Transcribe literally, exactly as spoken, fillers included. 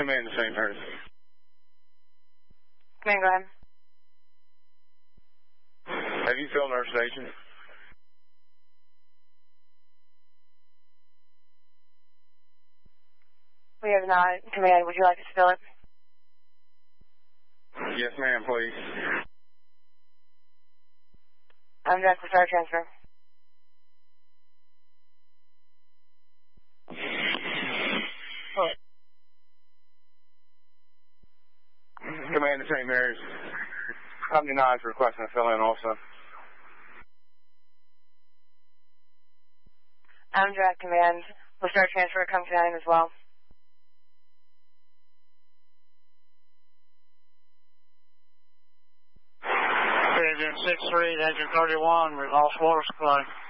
Command to Saint Mary's. Command, go ahead. Have you filled our station? We have not. Command, would you like us to fill it? Yes, ma'am, please. Amtrak will start transfer. Oh. Command to Saint Mary's. Company nine is requesting to fill in also. Amtrak Command will start transfer at Company nine as well. Agent six three, Agent thirty-one, we lost water supply.